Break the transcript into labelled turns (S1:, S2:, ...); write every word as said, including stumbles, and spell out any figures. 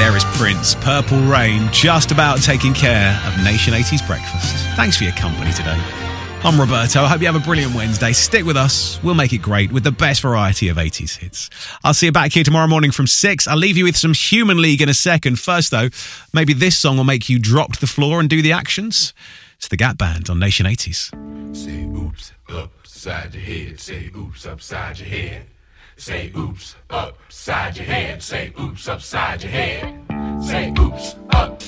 S1: There is Prince, Purple Rain, just about taking care of Nation eighties Breakfast. Thanks for your company today. I'm Roberto. I hope you have a brilliant Wednesday. Stick with us. We'll make it great with the best variety of eighties hits. I'll see you back here tomorrow morning from six. I'll leave you with some Human League in a second. First, though, maybe this song will make you drop to the floor and do the actions. It's the Gap Band on Nation eighties.
S2: Say oops upside your head. Say oops upside your head. Say oops upside your head. Say oops upside your head. Say oops up.